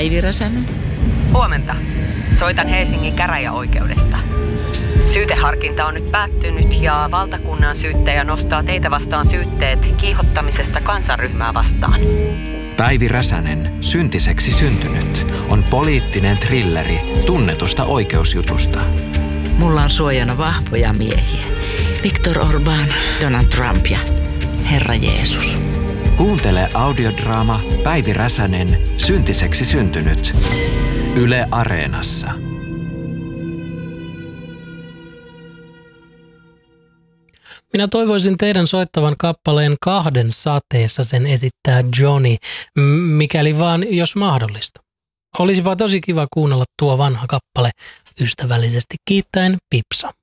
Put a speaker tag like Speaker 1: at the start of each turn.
Speaker 1: Päivi Räsänen.
Speaker 2: Huomenta. Soitan Helsingin käräjäoikeudesta. Syyteharkinta on nyt päättynyt ja valtakunnan syyttäjä nostaa teitä vastaan syytteet kiihottamisesta kansanryhmää vastaan.
Speaker 3: Päivi Räsänen, syntiseksi syntynyt, on poliittinen thrilleri tunnetusta oikeusjutusta.
Speaker 1: Mulla on suojana vahvoja miehiä. Viktor Orbán, Donald Trump ja Herra Jeesus.
Speaker 3: Kuuntele audiodraama Päivi Räsänen, syntiseksi syntynyt. Yle Areenassa.
Speaker 4: Minä toivoisin teidän soittavan kappaleen Kahden sateessa, sen esittää Johnny, mikäli vaan jos mahdollista. Olisipa tosi kiva kuunnella tuo vanha kappale ystävällisesti kiittäen Pipsa.